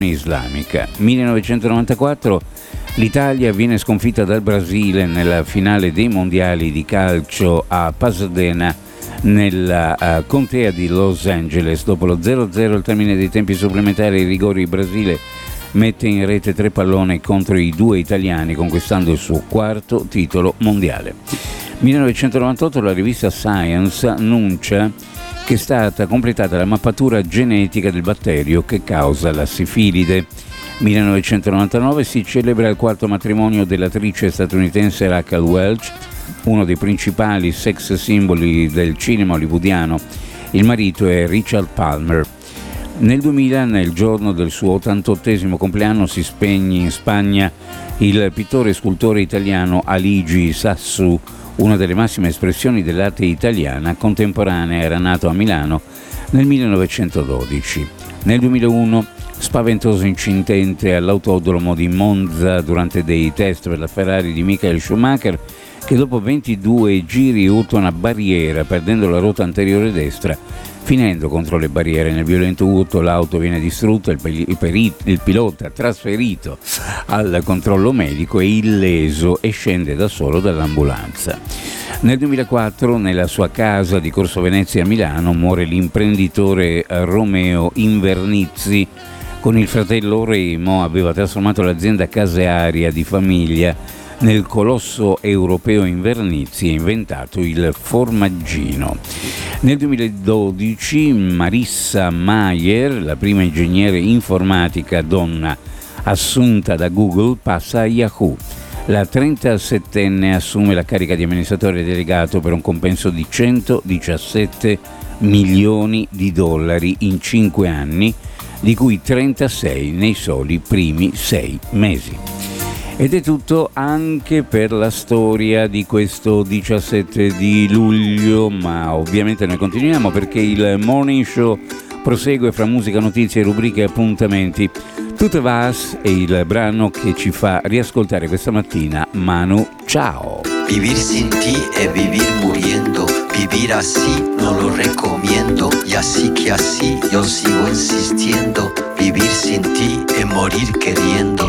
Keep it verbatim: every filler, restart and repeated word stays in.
islamica. millenovecentonovantaquattro l'Italia viene sconfitta dal Brasile nella finale dei mondiali di calcio a Pasadena nella uh, contea di Los Angeles. Dopo lo zero a zero al termine dei tempi supplementari ai rigori, il Brasile mette in rete tre palloni contro i due italiani, conquistando il suo quarto titolo mondiale. millenovecentonovantotto la rivista Science annuncia che è stata completata la mappatura genetica del batterio che causa la sifilide. millenovecentonovantanove si celebra il quarto matrimonio dell'attrice statunitense Raquel Welch, uno dei principali sex simboli del cinema hollywoodiano. Il marito è Richard Palmer. Nel duemila, nel giorno del suo ottantottesimo compleanno, si spegne in Spagna il pittore e scultore italiano Aligi Sassu, una delle massime espressioni dell'arte italiana contemporanea. Era nato a Milano nel millenovecentododici. Nel duemilauno, spaventoso incidente all'autodromo di Monza durante dei test per la Ferrari di Michael Schumacher, che dopo ventidue giri urta una barriera perdendo la ruota anteriore destra, finendo contro le barriere. Nel violento urto l'auto viene distrutta, il, il, peri- il pilota trasferito al controllo medico è illeso e scende da solo dall'ambulanza. Nel duemilaquattro, nella sua casa di Corso Venezia a Milano, muore l'imprenditore Romeo Invernizzi. Con il fratello Remo aveva trasformato l'azienda casearia di famiglia nel colosso europeo Invernizzi e inventato il formaggino. Nel duemiladodici Marissa Mayer, la prima ingegnere informatica donna assunta da Google, passa a Yahoo. La trentasettenne assume la carica di amministratore delegato per un compenso di centodiciassette milioni di dollari in cinque anni, di cui trentasei nei soli primi sei mesi. Ed è tutto anche per la storia di questo diciassette di luglio, ma ovviamente noi continuiamo perché il Morning Show prosegue fra musica, notizie, rubriche e appuntamenti. Tutte vas è il brano che ci fa riascoltare questa mattina Manu Chao. Vivir sin ti es vivir muriendo, vivir así no lo recomiendo, y así que así yo sigo insistiendo, vivir sin ti es morir queriendo.